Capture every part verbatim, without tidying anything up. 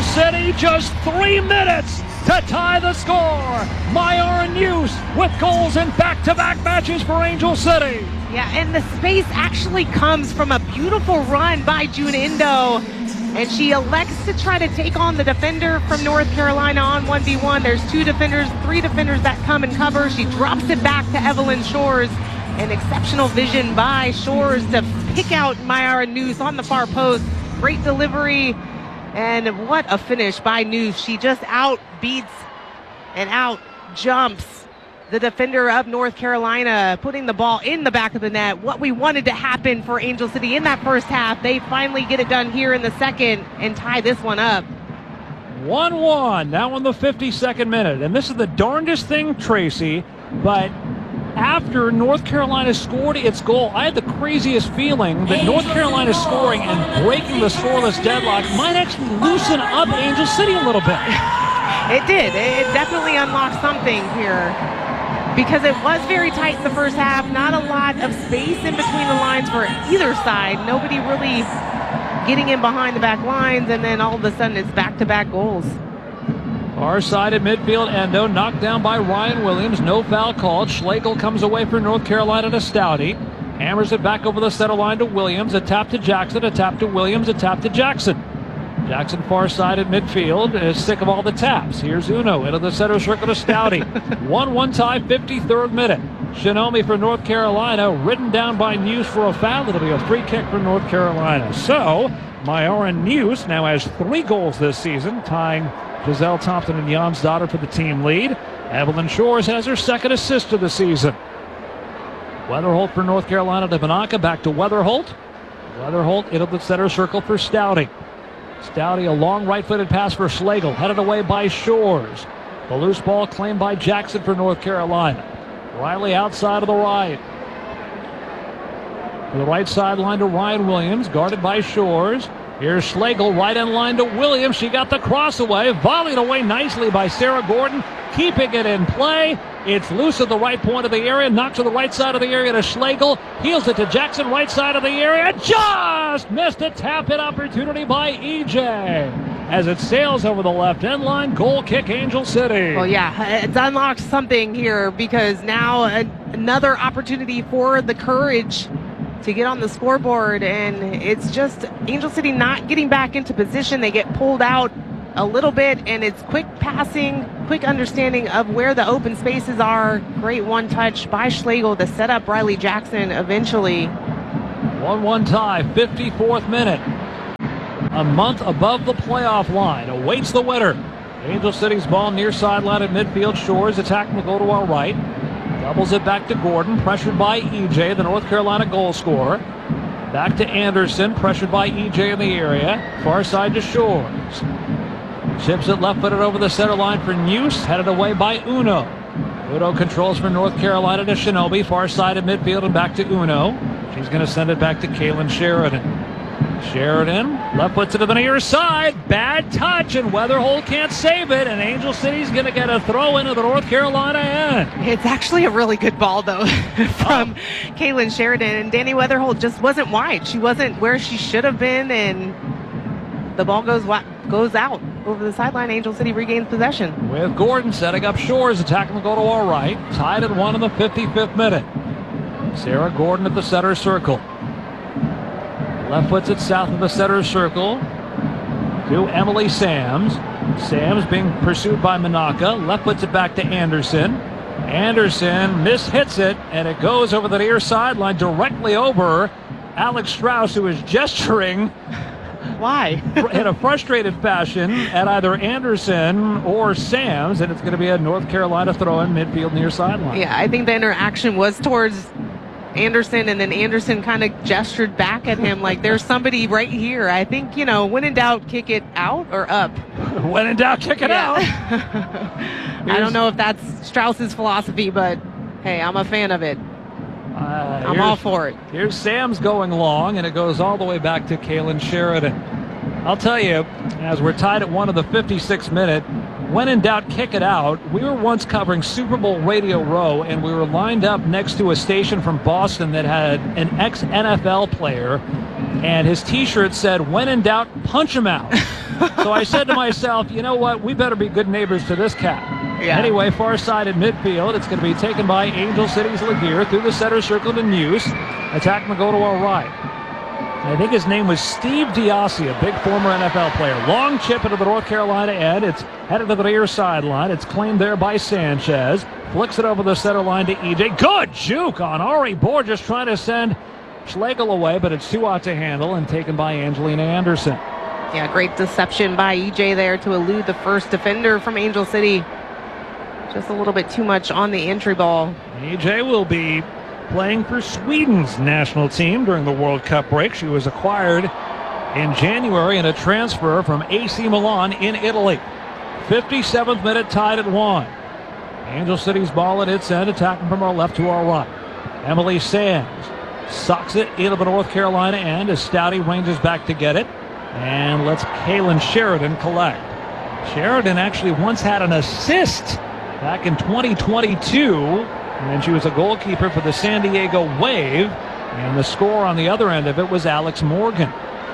Angel City. Just three minutes to tie the score. Myara News with goals in back-to-back matches for Angel City. Yeah, and the space actually comes from a beautiful run by June Indo. And she elects to try to take on the defender from North Carolina on one v one. There's two defenders, three defenders that come and cover. She drops it back to Evelyn Shores. An exceptional vision by Shores to pick out Myara News on the far post. Great delivery. And what a finish by News. She just outbeats and out jumps the defender of North Carolina, putting the ball in the back of the net. What we wanted to happen for Angel City in that first half, they finally get it done here in the second and tie this one up. one one, now in the fifty-second minute. And this is the darndest thing, Tracy, but after North Carolina scored its goal, I had the craziest feeling that North Carolina scoring and breaking the scoreless deadlock might actually loosen up Angel City a little bit. It did. It definitely unlocked something here, because it was very tight in the first half. Not a lot of space in between the lines for either side. Nobody really getting in behind the back lines, and then all of a sudden it's back-to-back goals. Far side at midfield, Endo knocked down by Ryan Williams. No foul called. Schlegel comes away for North Carolina to Stouty. Hammers it back over the center line to Williams. A tap to Jackson. A tap to Williams. A tap to Jackson. Jackson far side at midfield is sick of all the taps. Here's Uno into the center circle to Stouty. one one tie, fifty-third minute. Shinomi for North Carolina, ridden down by News for a foul. It'll be a free kick for North Carolina. So, Myara News now has three goals this season, tying Giselle Thompson and Jan's daughter for the team lead. Evelyn Shores has her second assist of the season. Weatherholt for North Carolina to Banaka, back to Weatherholt. Weatherholt into the center circle for Stouty. Stouty, a long right-footed pass for Schlegel, headed away by Shores. The loose ball claimed by Jackson for North Carolina. Riley outside of the right. To the right sideline to Ryan Williams, guarded by Shores. Here's Schlegel, right in line to Williams. She got the cross away, volleyed away nicely by Sarah Gordon, keeping it in play. It's loose at the right point of the area, knocked to the right side of the area to Schlegel, heels it to Jackson, right side of the area, just missed a tap-in opportunity by E J. As it sails over the left end line, goal kick Angel City. Well, yeah, it's unlocked something here, because now a, another opportunity for the Courage to get on the scoreboard, and it's just Angel City not getting back into position. They get pulled out a little bit, and it's quick passing, quick understanding of where the open spaces are. Great one touch by Schlegel to set up Riley Jackson eventually. one one tie, fifty-fourth minute. A month above the playoff line awaits the winner. Angel City's ball near sideline at midfield. Shores attacking the goal to our right. Doubles it back to Gordon, pressured by E J, the North Carolina goal scorer. Back to Anderson, pressured by E J in the area. Far side to Shores. Chips it left-footed over the center line for News, headed away by Uno. Uno controls for North Carolina to Shinobi, far side of midfield and back to Uno. She's going to send it back to Kaylin Sheridan. Sheridan left puts it to the near side. Bad touch, and Weatherholt can't save it, and Angel City's going to get a throw into the North Carolina end. It's actually a really good ball, though, from oh. Kaylin Sheridan, and Danny Weatherholt just wasn't wide. She wasn't where she should have been, and the ball goes goes out over the sideline. Angel City regains possession. With Gordon setting up Shores, attacking the goal to our right. Tied at one in the fifty-fifth minute. Sarah Gordon at the center circle. Left puts it south of the center circle to Emily Sams. Sams being pursued by Manaka. Left puts it back to Anderson. Anderson mishits it, and it goes over the near sideline directly over Alex Strauss, who is gesturing. Why? in a frustrated fashion at either Anderson or Sams, and it's going to be a North Carolina throw in midfield near sideline. Yeah, I think the interaction was towards Anderson, and then Anderson kind of gestured back at him like there's somebody right here. I think, you know, when in doubt, kick it out or up. When in doubt, kick it yeah. out. I don't know if that's Strauss's philosophy, but hey, I'm a fan of it. Uh, I'm all for it. Here's Sam's going long, and it goes all the way back to Kaylin Sheridan. I'll tell you, as we're tied at one of the fifty-sixth minute, when in doubt, kick it out. We were once covering Super Bowl Radio Row, and we were lined up next to a station from Boston that had an ex-N F L player, and his T-shirt said, when in doubt, punch him out. So I said to myself, you know what? We better be good neighbors to this cat. Yeah. Anyway, far side at midfield. It's going to be taken by Angel City's Laguerre through the center circle to News. Attack will go to our right. I think his name was Steve Diassi, a big former N F L player. Long chip into the North Carolina end. It's headed to the near sideline. It's claimed there by Sanchez. Flicks it over the center line to E J. Good juke on Ari Borges, trying to send Schlegel away, but it's too hot to handle and taken by Angelina Anderson. Yeah, great deception by E J there to elude the first defender from Angel City. Just a little bit too much on the entry ball. E J will be playing for Sweden's national team during the World Cup break. She was acquired in January in a transfer from A C Milan in Italy. fifty-seventh minute, tied at one. Angel City's ball at its end, attacking from our left to our right. Emily Sands socks it into the North Carolina end as Stouty ranges back to get it and lets Kaylin Sheridan collect. Sheridan actually once had an assist back in twenty twenty-two. And she was a goalkeeper for the San Diego Wave. And the score on the other end of it was Alex Morgan.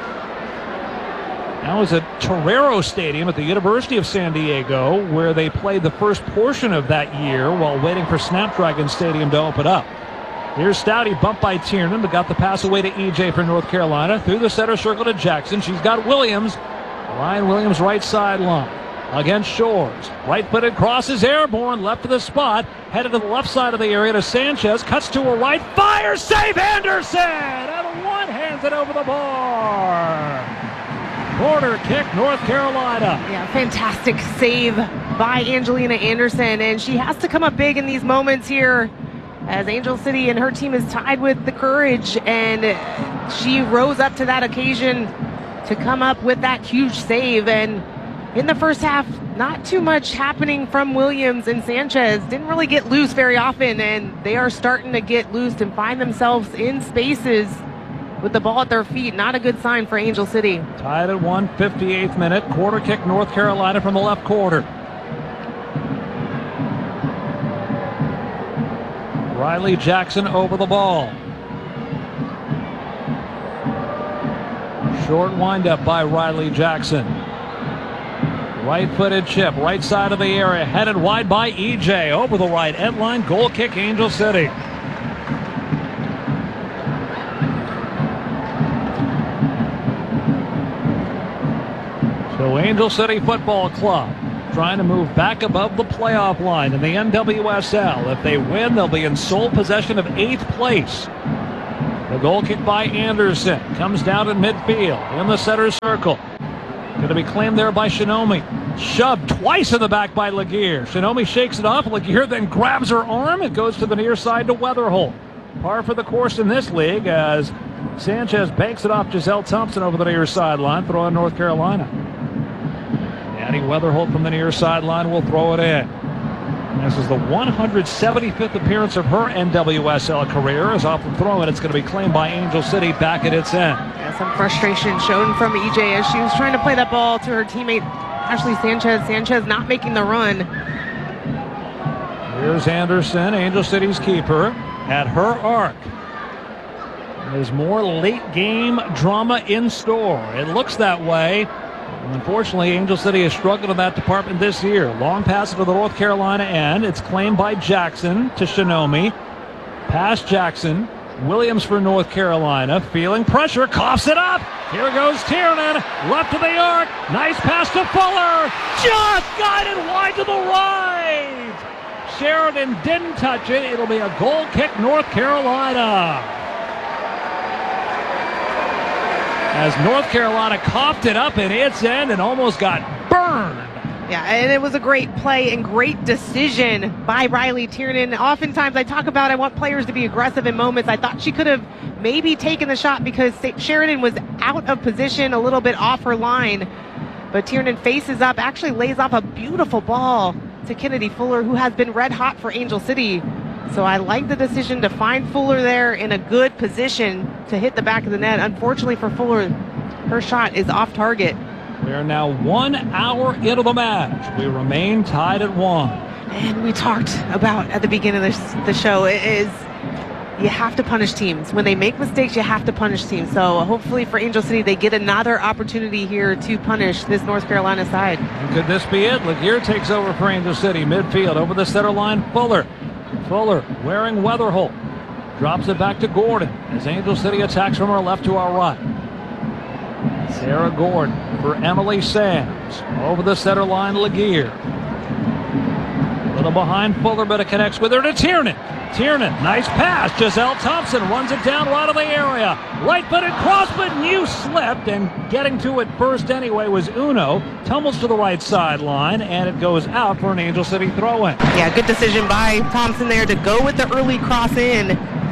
That was at Torero Stadium at the University of San Diego, where they played the first portion of that year while waiting for Snapdragon Stadium to open up. Here's Stouty, bumped by Tiernan, but got the pass away to E J for North Carolina. Through the center circle to Jackson. She's got Williams. Ryan Williams, right sideline. Against Shores. Right-footed cross is airborne. Left of the spot. Headed to the left side of the area to Sanchez. Cuts to her right. Fires. Save Anderson! And one hands it over the bar. Corner kick, North Carolina. Yeah, fantastic save by Angelina Anderson. And she has to come up big in these moments here, as Angel City and her team is tied with the Courage. And she rose up to that occasion to come up with that huge save. And in the first half, not too much happening from Williams, and Sanchez didn't really get loose very often, and they are starting to get loose and find themselves in spaces with the ball at their feet. Not a good sign for Angel City. Tied at one, fifty-eighth minute. Quarter kick, North Carolina from the left quarter. Riley Jackson over the ball. Short windup by Riley Jackson. Right-footed chip, right side of the area, headed wide by E J. Over the right end line, goal kick, Angel City. So Angel City Football Club trying to move back above the playoff line in the N W S L. If they win, they'll be in sole possession of eighth place. The goal kick by Anderson comes down in midfield in the center circle. Going to be claimed there by Shinomi. Shoved twice in the back by Laguerre. Shinomi shakes it off. Laguerre then grabs her arm. It goes to the near side to Weatherholt. Par for the course in this league as Sanchez banks it off Giselle Thompson over the near sideline. Throw in North Carolina. Addie Weatherholt from the near sideline will throw it in. And this is the one hundred seventy-fifth appearance of her N W S L career. As off the throw, and it's going to be claimed by Angel City back at its end. Yeah, some frustration shown from E J as she was trying to play that ball to her teammate Ashley Sanchez. Sanchez not making the run. Here's Anderson, Angel City's keeper, at her arc. There's more late game drama in store. It looks that way. Unfortunately, Angel City has struggled in that department this year. Long pass to the North Carolina end. It's claimed by Jackson to Shinomi. Pass Jackson. Williams for North Carolina. Feeling pressure. Coughs it up. Here goes Tiernan. Left to the arc. Nice pass to Fuller. Just guided wide to the right. Sheridan didn't touch it. It'll be a goal kick, North Carolina. As North Carolina coughed it up in its end and almost got burned. Yeah, and it was a great play and great decision by Riley Tiernan. Oftentimes I talk about I want players to be aggressive in moments. I thought she could have maybe taken the shot because Sheridan was out of position, a little bit off her line. But Tiernan faces up, actually lays off a beautiful ball to Kennedy Fuller, who has been red hot for Angel City. So I like the decision to find Fuller there in a good position to hit the back of the net. Unfortunately for Fuller, her shot is off target. We are now one hour into the match. We remain tied at one. And we talked about at the beginning of this, the show, it is you have to punish teams. When they make mistakes, you have to punish teams. So hopefully for Angel City, they get another opportunity here to punish this North Carolina side. And could this be it? Laguerre takes over for Angel City. Midfield over the center line, Fuller. Fuller wearing Weatherholt. Drops it back to Gordon as Angel City attacks from our left to our right. Sarah Gordon for Emily Sams. Over the center line, Laguerre. A little behind Fuller, but it connects with her to Tiernan. Tiernan, nice pass. Giselle Thompson runs it down right of the area. Right-footed cross, but New slipped, and getting to it first anyway was Uno. Tumbles to the right sideline, and it goes out for an Angel City throw-in. Yeah, good decision by Thompson there to go with the early cross in.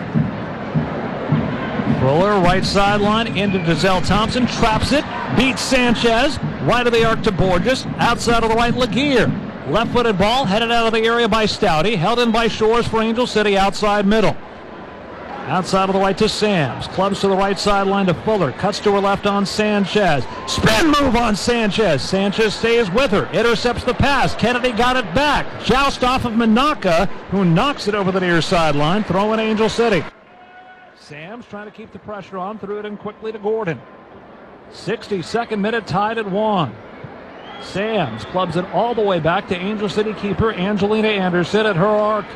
Fuller, right sideline, into Giselle Thompson, traps it, beats Sanchez, right of the arc to Borges, outside of the right, Laguerre. Left-footed ball, headed out of the area by Stouty, held in by Shores for Angel City, outside middle. Outside of the right to Sams, clubs to the right sideline to Fuller, cuts to her left on Sanchez. Spin move on Sanchez. Sanchez stays with her, intercepts the pass. Kennedy got it back. Joust off of Manaka, who knocks it over the near sideline, throwing Angel City. Sams trying to keep the pressure on, threw it in quickly to Gordon. sixty-second minute, tied at one. Sams clubs it all the way back to Angel City keeper Angelina Anderson at her arc.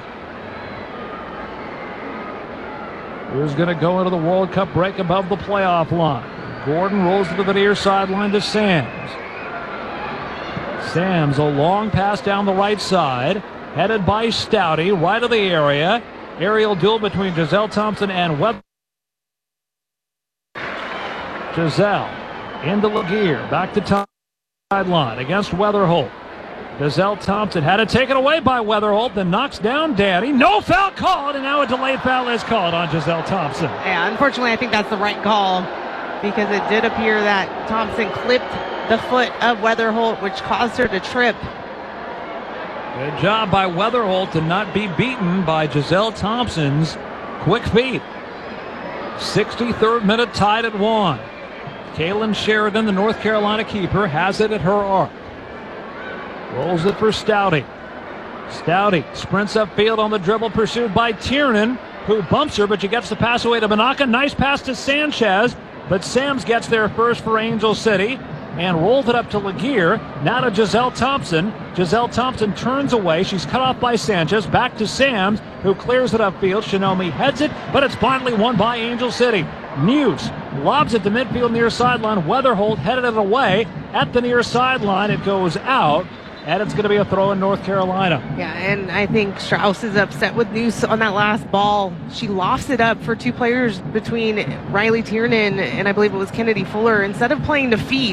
Who's going to go into the World Cup break above the playoff line? Gordon rolls to the near sideline to Sams. Sams, a long pass down the right side, headed by Stouty, right of the area. Aerial duel between Giselle Thompson and Webb. Giselle into Laguerre, back to Thompson. Sideline against Weatherholt. Giselle Thompson had it taken away by Weatherholt, then knocks down Danny. No foul called, and now a delayed foul is called on Giselle Thompson. Yeah, unfortunately, I think that's the right call because it did appear that Thompson clipped the foot of Weatherholt, which caused her to trip. Good job by Weatherholt to not be beaten by Giselle Thompson's quick feet. sixty-third minute, tied at one. Kaylin Sheridan, the North Carolina keeper, has it at her arc. Rolls it for Stouty. Stouty sprints upfield on the dribble, pursued by Tiernan, who bumps her, but she gets the pass away to Manaka. Nice pass to Sanchez, but Sams gets there first for Angel City and rolls it up to Laguerre. Now to Giselle Thompson. Giselle Thompson turns away. She's cut off by Sanchez. Back to Sams, who clears it upfield. Shinomi heads it, but it's finally won by Angel City. Muse lobs it to midfield near sideline. Weatherholt headed it away at the near sideline. It goes out, and it's going to be a throw in North Carolina. Yeah, and I think Strauss is upset with Muse on that last ball. She lofts it up for two players between Riley Tiernan and I believe it was Kennedy Fuller. Instead of playing to feet,